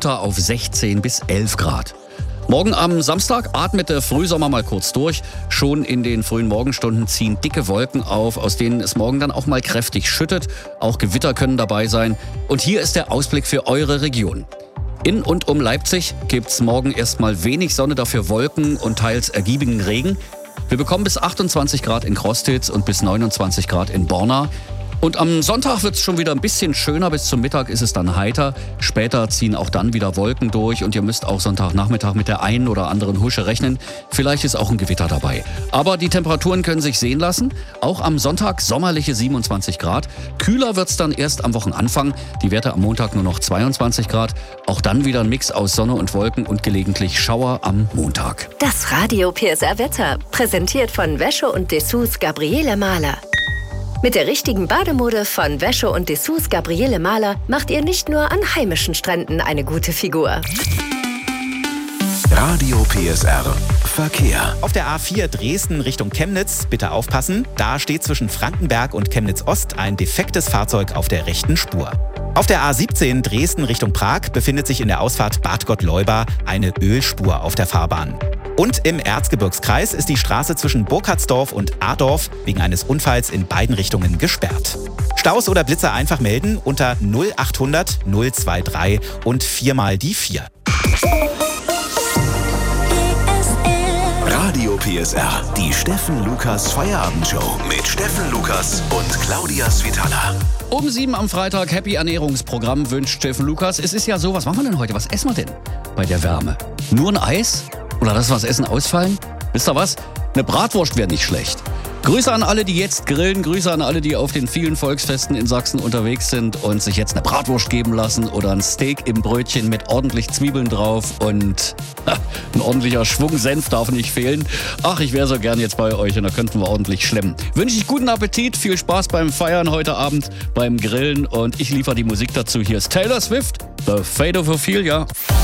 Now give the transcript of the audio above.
runter auf 16 bis 11 Grad. Morgen am Samstag atmet der Frühsommer mal kurz durch. Schon in den frühen Morgenstunden ziehen dicke Wolken auf, aus denen es morgen dann auch mal kräftig schüttet. Auch Gewitter können dabei sein. Und hier ist der Ausblick für eure Region. In und um Leipzig gibt's morgen erstmal wenig Sonne, dafür Wolken und teils ergiebigen Regen. Wir bekommen bis 28 Grad in Crostitz und bis 29 Grad in Borna. Und am Sonntag wird es schon wieder ein bisschen schöner. Bis zum Mittag ist es dann heiter. Später ziehen auch dann wieder Wolken durch. Und ihr müsst auch Sonntagnachmittag mit der einen oder anderen Husche rechnen. Vielleicht ist auch ein Gewitter dabei. Aber die Temperaturen können sich sehen lassen. Auch am Sonntag sommerliche 27 Grad. Kühler wird es dann erst am Wochenanfang. Die Werte am Montag nur noch 22 Grad. Auch dann wieder ein Mix aus Sonne und Wolken und gelegentlich Schauer am Montag. Das Radio PSR Wetter. Präsentiert von Wäsche und Dessous Gabriele Mahler. Mit der richtigen Bademode von Wäsche und Dessous Gabriele Mahler macht ihr nicht nur an heimischen Stränden eine gute Figur. Radio PSR Verkehr. Auf der A4 Dresden Richtung Chemnitz, bitte aufpassen, da steht zwischen Frankenberg und Chemnitz Ost ein defektes Fahrzeug auf der rechten Spur. Auf der A17 Dresden Richtung Prag befindet sich in der Ausfahrt Bad Gottleuba eine Ölspur auf der Fahrbahn. Und im Erzgebirgskreis ist die Straße zwischen Burkhardsdorf und Adorf wegen eines Unfalls in beiden Richtungen gesperrt. Staus oder Blitzer einfach melden unter 0800 023 und 4 mal die 4. Radio PSR, die Steffen Lukas Feierabendshow mit Steffen Lukas und Claudia Svitala. Um 7 am Freitag, Happy Ernährungsprogramm wünscht Steffen Lukas. Es ist ja so, was machen wir denn heute? Was essen wir denn bei der Wärme? Nur ein Eis? Oder lassen wir das Essen ausfallen? Wisst ihr was? Eine Bratwurst wäre nicht schlecht. Grüße an alle, die jetzt grillen. Grüße an alle, die auf den vielen Volksfesten in Sachsen unterwegs sind und sich jetzt eine Bratwurst geben lassen oder ein Steak im Brötchen mit ordentlich Zwiebeln drauf und ein ordentlicher Schwung Senf darf nicht fehlen. Ach, ich wäre so gern jetzt bei euch und da könnten wir ordentlich schlemmen. Wünsche ich guten Appetit, viel Spaß beim Feiern heute Abend, beim Grillen und ich liefere die Musik dazu. Hier ist Taylor Swift, The Fate of Ophelia.